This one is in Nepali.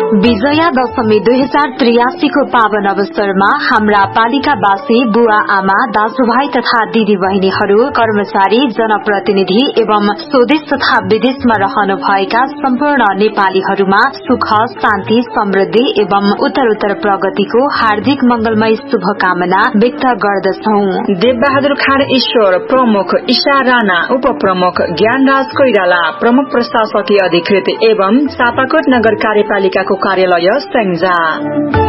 विजया दशमी 2083 को पावन अवसरमा हाम्रा पालिकावासी बुवा आमा दाजुभाइ तथा दिदी बहिनीहरू कर्मचारी जनप्रतिनिधि एवं स्वदेश तथा विदेशमा रहनुभएका सम्पूर्ण नेपालीहरूमा सुख शान्ति समृद्धि एवं उत्तरोत्तर प्रगतिको हार्दिक मंगलमय शुभकामना व्यक्त गर्दछौं। देवबहादुर खाँड ईश्वर प्रमुख, ईशा राणा उपप्रमुख, ज्ञानराज कोइराला प्रमुख प्रशासकीय अधिकृत एवं चापाकोट नगर कार्यपालिकाको कार्यालय स्याङ्जा।